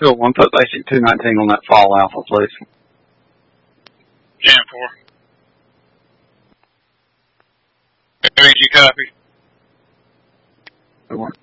Cool. One put basic 219 on that fall alpha, please. Jan 4. MEG copy. Good one.